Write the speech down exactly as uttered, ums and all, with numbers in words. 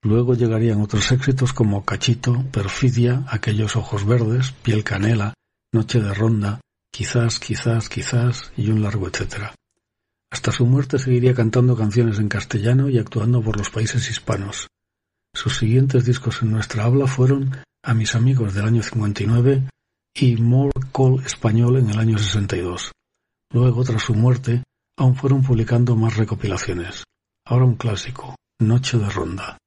Luego llegarían otros éxitos como Cachito, Perfidia, Aquellos ojos verdes, Piel canela, Noche de ronda, Quizás, quizás, quizás y un largo etcétera. Hasta su muerte seguiría cantando canciones en castellano y actuando por los países hispanos. Sus siguientes discos en nuestra habla fueron A mis amigos del año cincuenta y nueve y More Call español en el año sesenta y dos. Luego, tras su muerte, aún fueron publicando más recopilaciones. Ahora un clásico, Noche de ronda.